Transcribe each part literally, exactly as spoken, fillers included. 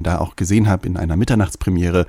da auch gesehen habe in einer Mitternachtspremiere,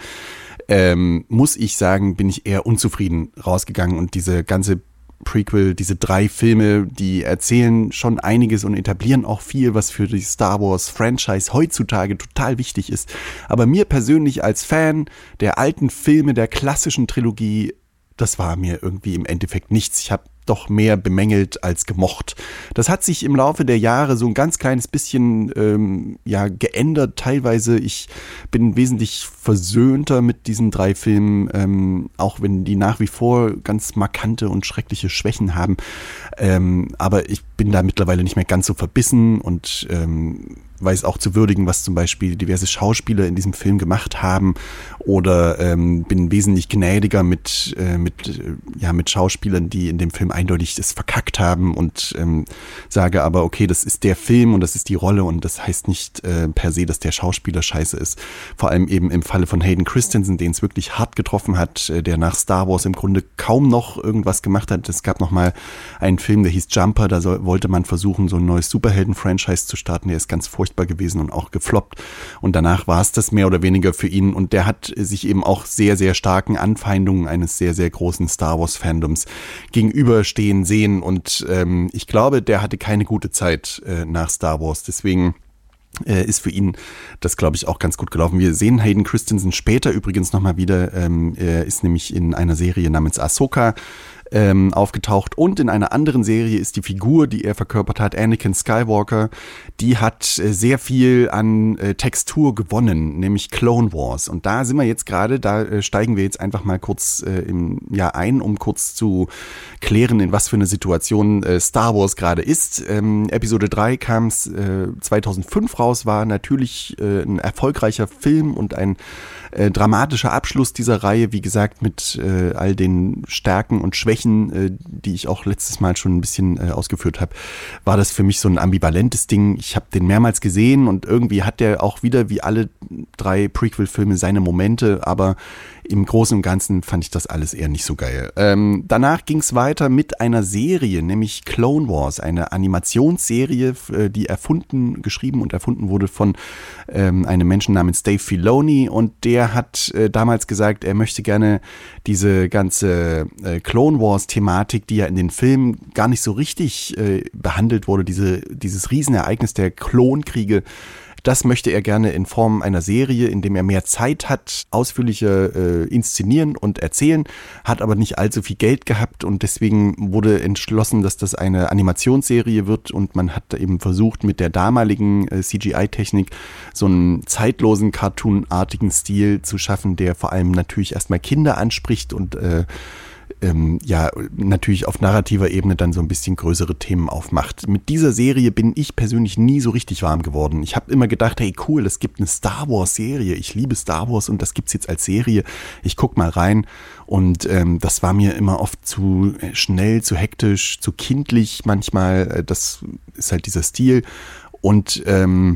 ähm, muss ich sagen, bin ich eher unzufrieden rausgegangen und diese ganze Prequel, diese drei Filme, die erzählen schon einiges und etablieren auch viel, was für die Star Wars Franchise heutzutage total wichtig ist. Aber mir persönlich als Fan der alten Filme, der klassischen Trilogie, das war mir irgendwie im Endeffekt nichts. Ich habe doch mehr bemängelt als gemocht. Das hat sich im Laufe der Jahre so ein ganz kleines bisschen ähm, ja, geändert. Teilweise, ich bin wesentlich versöhnter mit diesen drei Filmen, ähm, auch wenn die nach wie vor ganz markante und schreckliche Schwächen haben. Ähm, aber ich bin da mittlerweile nicht mehr ganz so verbissen und ähm, weiß auch zu würdigen, was zum Beispiel diverse Schauspieler in diesem Film gemacht haben, oder ähm, bin wesentlich gnädiger mit, äh, mit, äh, ja, mit Schauspielern, die in dem Film eindeutig das verkackt haben, und ähm, sage aber, okay, das ist der Film und das ist die Rolle und das heißt nicht äh, per se, dass der Schauspieler scheiße ist. Vor allem eben im Falle von Hayden Christensen, den es wirklich hart getroffen hat, äh, der nach Star Wars im Grunde kaum noch irgendwas gemacht hat. Es gab noch mal einen Film, der hieß Jumper, da soll, wollte man versuchen, so ein neues Superhelden-Franchise zu starten, der ist ganz furchtbar gewesen und auch gefloppt, und danach war es das mehr oder weniger für ihn, und der hat sich eben auch sehr, sehr starken Anfeindungen eines sehr, sehr großen Star Wars-Fandoms gegenüberstehen sehen, und ähm, ich glaube, der hatte keine gute Zeit äh, nach Star Wars, deswegen äh, ist für ihn das, glaube ich, auch ganz gut gelaufen. Wir sehen Hayden Christensen später übrigens nochmal wieder, ähm, er ist nämlich in einer Serie namens Ahsoka Ähm, aufgetaucht, und in einer anderen Serie ist die Figur, die er verkörpert hat, Anakin Skywalker, die hat äh, sehr viel an äh, Textur gewonnen, nämlich Clone Wars, und da sind wir jetzt gerade, da äh, steigen wir jetzt einfach mal kurz äh, im Jahr ein, um kurz zu klären, in was für eine Situation äh, Star Wars gerade ist. Ähm, Episode drei kam äh, zweitausendfünf raus, war natürlich äh, ein erfolgreicher Film und ein äh, dramatischer Abschluss dieser Reihe, wie gesagt, mit äh, all den Stärken und Schwächen, die ich auch letztes Mal schon ein bisschen äh, ausgeführt habe, war das für mich so ein ambivalentes Ding. Ich habe den mehrmals gesehen und irgendwie hat der auch wieder, wie alle drei Prequel-Filme, seine Momente, aber im Großen und Ganzen fand ich das alles eher nicht so geil. Ähm, danach ging es weiter mit einer Serie, nämlich Clone Wars, eine Animationsserie, die erfunden, geschrieben und erfunden wurde von ähm, einem Menschen namens Dave Filoni, und der hat äh, damals gesagt, er möchte gerne diese ganze äh, Clone Wars-Thematik, die ja in den Filmen gar nicht so richtig äh, behandelt wurde, diese, dieses Riesenereignis der Klonkriege, das möchte er gerne in Form einer Serie, in dem er mehr Zeit hat, ausführlicher äh, inszenieren und erzählen, hat aber nicht allzu viel Geld gehabt, und deswegen wurde entschlossen, dass das eine Animationsserie wird, und man hat eben versucht, mit der damaligen äh, C G I-Technik so einen zeitlosen, cartoonartigen Stil zu schaffen, der vor allem natürlich erstmal Kinder anspricht und äh, Ähm, ja, natürlich auf narrativer Ebene dann so ein bisschen größere Themen aufmacht. Mit dieser Serie bin ich persönlich nie so richtig warm geworden. Ich habe immer gedacht, hey cool, es gibt eine Star Wars Serie. Ich liebe Star Wars und das gibt's jetzt als Serie. Ich guck mal rein, und ähm, das war mir immer oft zu schnell, zu hektisch, zu kindlich manchmal. Das ist halt dieser Stil, und ähm,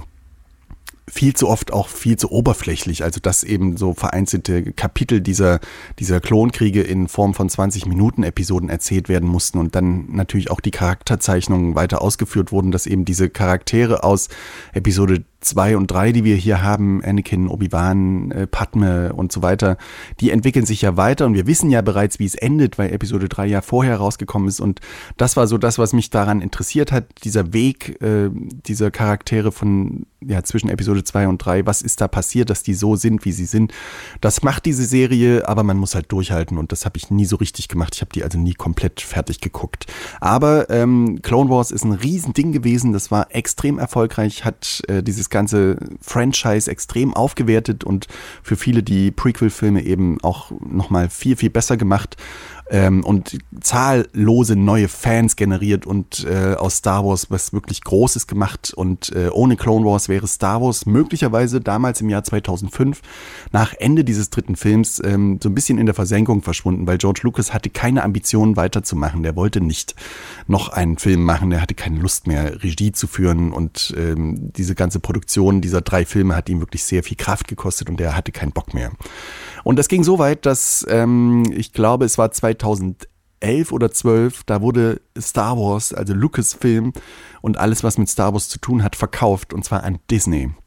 viel zu oft auch viel zu oberflächlich, also dass eben so vereinzelte Kapitel dieser, dieser Klonkriege in Form von zwanzig Minuten Episoden erzählt werden mussten und dann natürlich auch die Charakterzeichnungen weiter ausgeführt wurden, dass eben diese Charaktere aus Episode zwei und drei, die wir hier haben, Anakin, Obi-Wan, äh, Padme und so weiter, die entwickeln sich ja weiter, und wir wissen ja bereits, wie es endet, weil Episode drei ja vorher rausgekommen ist, und das war so das, was mich daran interessiert hat, dieser Weg äh, dieser Charaktere von, ja, zwischen Episode zwei und drei, was ist da passiert, dass die so sind, wie sie sind. Das macht diese Serie, aber man muss halt durchhalten, und das habe ich nie so richtig gemacht. Ich habe die also nie komplett fertig geguckt. Aber ähm, Clone Wars ist ein Riesending gewesen, das war extrem erfolgreich, hat äh, dieses ganze Franchise extrem aufgewertet und für viele die Prequel-Filme eben auch nochmal viel, viel besser gemacht. Ähm, und zahllose neue Fans generiert und äh, aus Star Wars was wirklich Großes gemacht, und äh, ohne Clone Wars wäre Star Wars möglicherweise damals im Jahr zweitausendfünf nach Ende dieses dritten Films ähm, so ein bisschen in der Versenkung verschwunden, weil George Lucas hatte keine Ambitionen weiterzumachen, der wollte nicht noch einen Film machen, der hatte keine Lust mehr, Regie zu führen, und ähm, diese ganze Produktion dieser drei Filme hat ihm wirklich sehr viel Kraft gekostet, und er hatte keinen Bock mehr. Und das ging so weit, dass ähm, ich glaube, es war zweitausendelf oder zwölf, da wurde Star Wars, also Lucasfilm und alles, was mit Star Wars zu tun hat, verkauft, und zwar an Disney.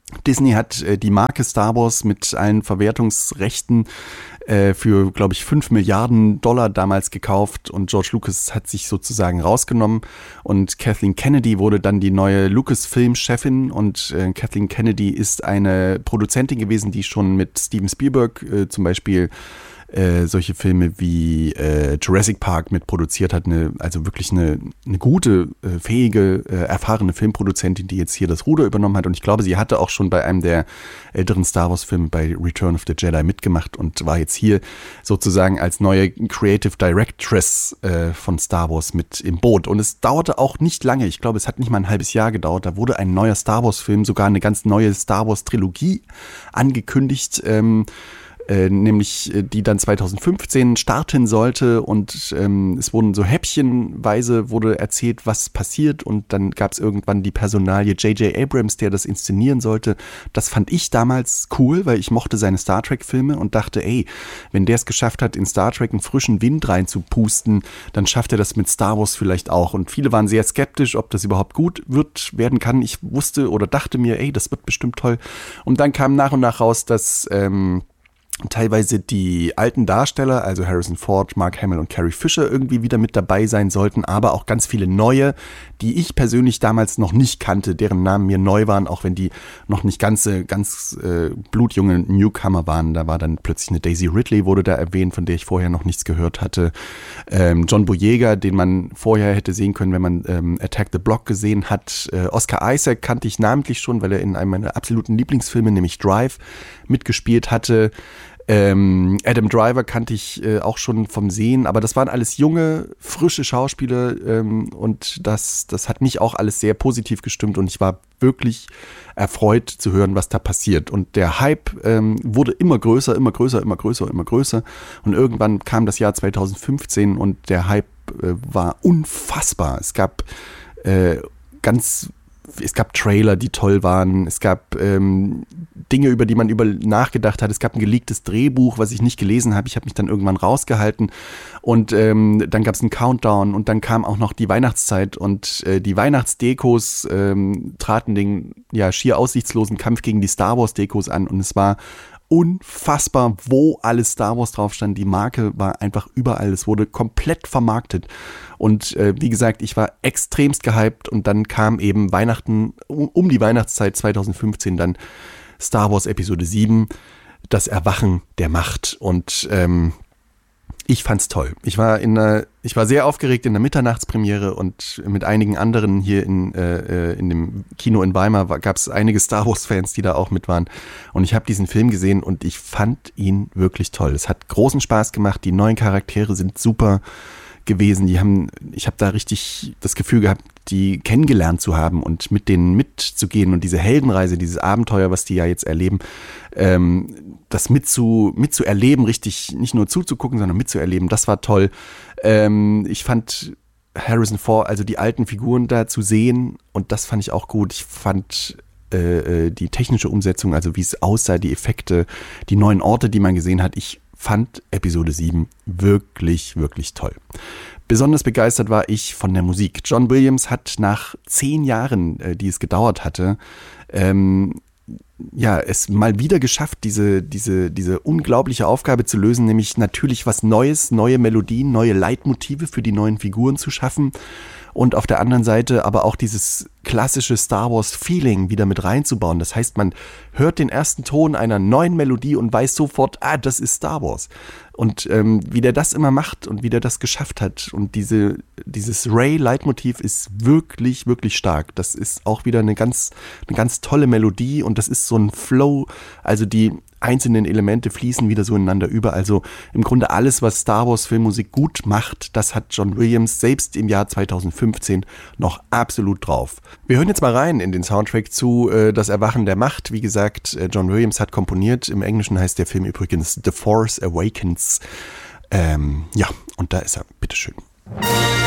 Disney hat äh, die Marke Star Wars mit allen Verwertungsrechten äh, für, glaube ich, fünf Milliarden Dollar damals gekauft und George Lucas hat sich sozusagen rausgenommen und Kathleen Kennedy wurde dann die neue Lucasfilm-Chefin und äh, Kathleen Kennedy ist eine Produzentin gewesen, die schon mit Steven Spielberg äh, zum Beispiel Äh, solche Filme wie äh, Jurassic Park mitproduziert hat, eine, also wirklich eine, eine gute, äh, fähige, äh, erfahrene Filmproduzentin, die jetzt hier das Ruder übernommen hat und ich glaube, sie hatte auch schon bei einem der älteren Star Wars Filme bei Return of the Jedi mitgemacht und war jetzt hier sozusagen als neue Creative Directress äh, von Star Wars mit im Boot und es dauerte auch nicht lange, ich glaube, es hat nicht mal ein halbes Jahr gedauert, da wurde ein neuer Star Wars Film, sogar eine ganz neue Star Wars Trilogie angekündigt, ähm, Äh, nämlich die dann zweitausendfünfzehn starten sollte und ähm, es wurden so häppchenweise wurde erzählt, was passiert und dann gab es irgendwann die Personalie J J Abrams, der das inszenieren sollte. Das fand ich damals cool, weil ich mochte seine Star Trek Filme und dachte, ey, wenn der es geschafft hat, in Star Trek einen frischen Wind reinzupusten, dann schafft er das mit Star Wars vielleicht auch und viele waren sehr skeptisch, ob das überhaupt gut wird, werden kann. Ich wusste oder dachte mir, ey, das wird bestimmt toll und dann kam nach und nach raus, dass ähm, teilweise die alten Darsteller, also Harrison Ford, Mark Hamill und Carrie Fisher irgendwie wieder mit dabei sein sollten, aber auch ganz viele neue, die ich persönlich damals noch nicht kannte, deren Namen mir neu waren, auch wenn die noch nicht ganz, ganz äh, blutjunge Newcomer waren. Da war dann plötzlich eine Daisy Ridley, wurde da erwähnt, von der ich vorher noch nichts gehört hatte. Ähm, John Boyega, den man vorher hätte sehen können, wenn man ähm, Attack the Block gesehen hat. Äh, Oscar Isaac kannte ich namentlich schon, weil er in einem meiner absoluten Lieblingsfilme, nämlich Drive, mitgespielt hatte. Ähm, Adam Driver kannte ich äh, auch schon vom Sehen, aber das waren alles junge, frische Schauspieler ähm, und das, das hat mich auch alles sehr positiv gestimmt und ich war wirklich erfreut zu hören, was da passiert. Und der Hype ähm, wurde immer größer, immer größer, immer größer, immer größer und irgendwann kam das Jahr zweitausendfünfzehn und der Hype äh, war unfassbar. Es gab äh, ganz Es gab Trailer, die toll waren. Es gab ähm, Dinge, über die man über nachgedacht hat. Es gab ein geleaktes Drehbuch, was ich nicht gelesen habe. Ich habe mich dann irgendwann rausgehalten. Und ähm, dann gab es einen Countdown und dann kam auch noch die Weihnachtszeit. Und äh, die Weihnachtsdekos ähm, traten den ja, schier aussichtslosen Kampf gegen die Star Wars Dekos an. Und es war unfassbar, wo alles Star Wars drauf stand. Die Marke war einfach überall. Es wurde komplett vermarktet. Und äh, wie gesagt, ich war extremst gehypt und dann kam eben Weihnachten, um, um die Weihnachtszeit zweitausendfünfzehn dann Star Wars Episode sieben, das Erwachen der Macht. Und ähm, ich fand's toll. Ich war in einer, ich war sehr aufgeregt in der Mitternachtspremiere und mit einigen anderen hier in, äh, in dem Kino in Weimar gab es einige Star Wars-Fans, die da auch mit waren. Und ich habe diesen Film gesehen und ich fand ihn wirklich toll. Es hat großen Spaß gemacht. Die neuen Charaktere sind super gewesen. Die haben, ich habe da richtig das Gefühl gehabt, die kennengelernt zu haben und mit denen mitzugehen und diese Heldenreise, dieses Abenteuer, was die ja jetzt erleben, ähm, das mitzu, mitzuerleben, richtig nicht nur zuzugucken, sondern mitzuerleben, das war toll. Ähm, ich fand Harrison Ford, also die alten Figuren da zu sehen und das fand ich auch gut. Ich fand äh, die technische Umsetzung, also wie es aussah, die Effekte, die neuen Orte, die man gesehen hat, ich fand Episode sieben wirklich, wirklich toll. Besonders begeistert war ich von der Musik. John Williams hat nach zehn Jahren, äh, die es gedauert hatte, ähm, ja, es mal wieder geschafft, diese, diese, diese unglaubliche Aufgabe zu lösen, nämlich natürlich was Neues, neue Melodien, neue Leitmotive für die neuen Figuren zu schaffen und auf der anderen Seite aber auch dieses klassische Star Wars Feeling wieder mit reinzubauen. Das heißt, man hört den ersten Ton einer neuen Melodie und weiß sofort, ah, das ist Star Wars. Und ähm, wie der das immer macht und wie der das geschafft hat und diese, dieses Rey-Leitmotiv ist wirklich, wirklich stark. Das ist auch wieder eine ganz, eine ganz tolle Melodie und das ist so ein Flow, also die einzelnen Elemente fließen wieder so ineinander über. Also im Grunde alles, was Star Wars Filmmusik gut macht, das hat John Williams selbst im Jahr zweitausendfünfzehn noch absolut drauf. Wir hören jetzt mal rein in den Soundtrack zu äh, Das Erwachen der Macht. Wie gesagt, äh, John Williams hat komponiert. Im Englischen heißt der Film übrigens The Force Awakens. Ähm, ja, und da ist er. Bitteschön.